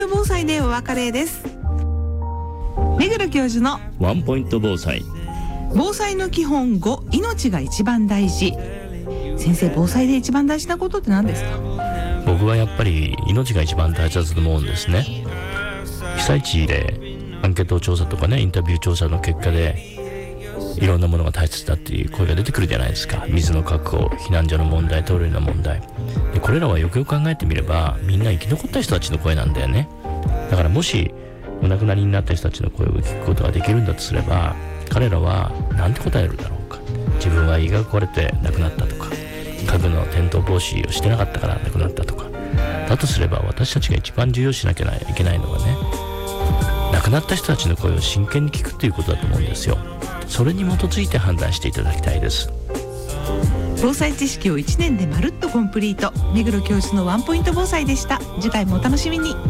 防災でお別れです。目黒教授のワンポイント防災。 防災の基本5、命が一番大事。先生、防災で一番大事なことって何ですか？ 僕はやっぱり命が一番大切だと思うんですね。被災地でアンケート調査とかね、インタビュー調査の結果でいろんなものが大切だっていう声が出てくるじゃないですか。水の確保、避難所の問題、トイレの問題で、これらはよくよく考えてみればみんな生き残った人たちの声なんだよね。だからもしお亡くなりになった人たちの声を聞くことができるんだとすれば、彼らは何て答えるだろうか。自分は胃が壊れて亡くなったとか、家具の転倒防止をしてなかったから亡くなったとか。だとすれば私たちが一番重要しなきゃいけないのはね、亡くなった人たちの声を真剣に聞くということだと思うんですよ。それに基づいて判断していただきたいです。 防災知識を1年でまるっとコンプリート、目黒教授のワンポイント防災でした。次回もお楽しみに。